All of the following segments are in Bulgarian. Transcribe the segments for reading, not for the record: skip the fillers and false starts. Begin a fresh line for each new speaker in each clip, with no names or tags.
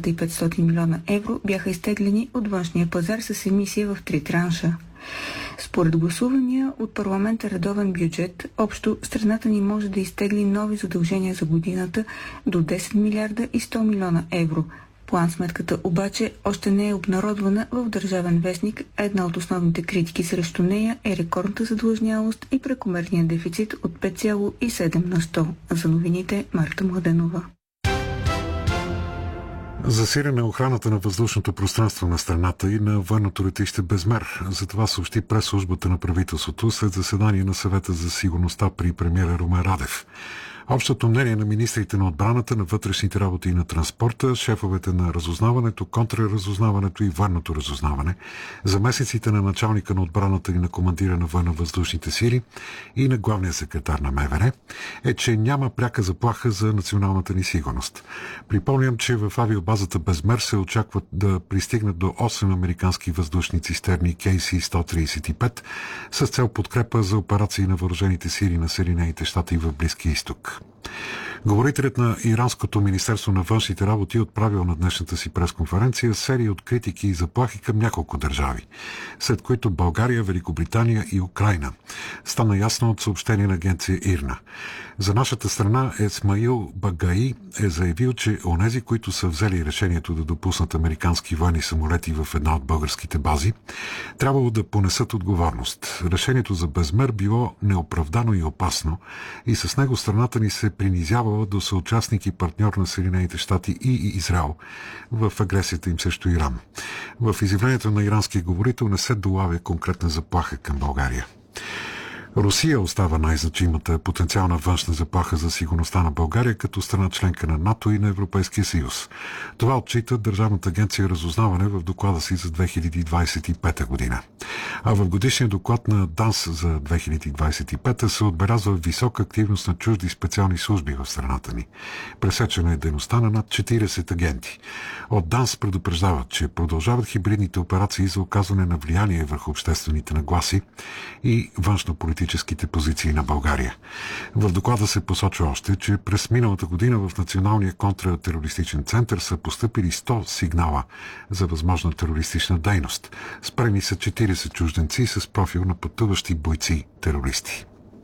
500 милиона евро бяха изтеглени от външния пазар с емисия в 3 транша. Според гласувания от парламента редовен бюджет, общо страната ни може да изтегли нови задължения за годината до 10 милиарда и 100 милиона евро. План-сметката обаче още не е обнародвана в Държавен вестник, а една от основните критики срещу нея е рекордната задлъжнялост и прекомерния дефицит от 5,7 на 100. За новините Марта Младенова.
Засилена охраната на въздушното пространство на страната и на военното летище Безмер. За това съобщи прес-службата на правителството след заседание на съвета за сигурността при премиера Румен Радев. Общото мнение на министрите на отбраната, на вътрешните работи и на транспорта, шефовете на разузнаването, контраразузнаването и военното разузнаване, заместниците на началника на отбраната и на командира на военно-въздушните сили и на главния секретар на МВР е, че няма пряка заплаха за националната ни сигурност. Припомням, че в авиобазата Безмер се очакват да пристигнат до 8 американски въздушни цистерни KC-135 с цел подкрепа за операции на въоръжените сили на Съединените щати в Близкия изток. Говорителят на Иранското министерство на външните работи отправил на днешната си пресконференция серия от критики и заплахи към няколко държави, след които България, Великобритания и Украйна. Стана ясно от съобщение на агенция ИРНА. За нашата страна Исмаил Багаи е заявил, че онези, които са взели решението да допуснат американски военни самолети в една от българските бази, трябвало да понесат отговорност. Решението за Безмер било неоправдано и опасно и с него страната ни се принизявала до съучастник и партньор на Съединените щати и Израел в агресията им срещу Иран. В изявлението на иранския говорител не се долавя конкретна заплаха към България. Русия остава най-значимата потенциална външна заплаха за сигурността на България като страна членка на НАТО и на Европейския съюз. Това отчита Държавната агенция разузнаване в доклада си за 2025 година. А в годишния доклад на ДАНС за 2025 се отбелязва висока активност на чужди специални служби в страната ни. Пресечена е дейността на над 40 агенти. От ДАНС предупреждават, че продължават хибридните операции за оказване на влияние върху обществените нагласи и външно-политическите позиции на България. В доклада се посочва още, че през миналата година в Националния контратерористичен център са постъпили 100 сигнала за възможна терористична дейност. Спрени са 40 чужденци с профил на пътуващи бойци-терористи.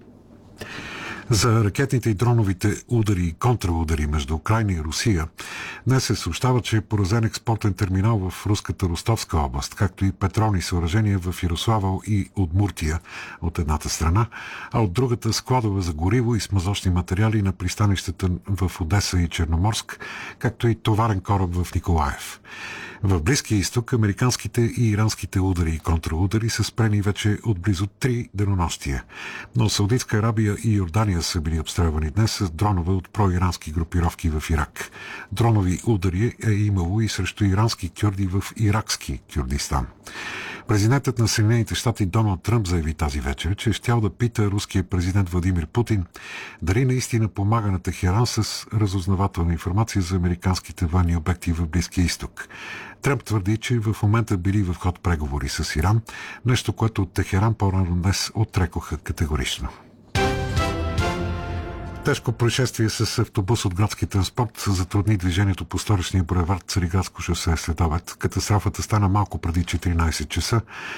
За ракетните и дроновите удари и контраудари между Украйна и Русия днес се съобщава, че е поразен експортен терминал в руската Ростовска област, както и петролни съоръжения в Ярославъл и Удмуртия от едната страна, а от другата складове за гориво и смазочни материали на пристанищата в Одеса и Черноморск, както и товарен кораб в Николаев. В Близкия изток американските и иранските удари и контраудари са спрени вече от близо 3 денонощия. Но Саудитска Арабия и Йордания са били обстрелвани днес с дронове от проирански групировки в Ирак. Дронови удари е имало и срещу ирански кюрди в иракски Кюрдистан. Президентът на Съединените щати Доналд Тръмп заяви тази вечер, че щял да пита руския президент Владимир Путин дали наистина помага на Техеран с разузнавателна информация за американските военни обекти в Близкия изток. Тръмп твърди, че в момента били в ход преговори с Иран, нещо, което от Техеран по-рано днес отрекоха категорично. Тежко происшествие с автобус от градски транспорт затрудни движението по столичния булевард Цариградско шосе след обед. Катастрофата стана малко преди 14 часа